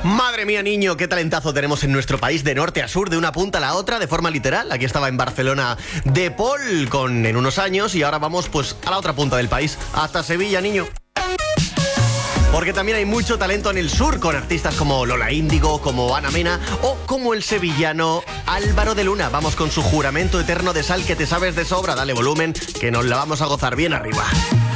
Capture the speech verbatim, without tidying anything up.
Madre mía, niño, qué talentazo tenemos en nuestro país, de norte a sur, de una punta a la otra, de forma literal. Aquí estaba en Barcelona De Paul con en unos años y ahora vamos pues a la otra punta del país, hasta Sevilla, niño. Porque también hay mucho talento en el sur, con artistas como Lola Índigo, como Ana Mena o como el sevillano Álvaro de Luna. Vamos con su Juramento Eterno de Sal, que te sabes de sobra. Dale volumen, que nos la vamos a gozar bien arriba.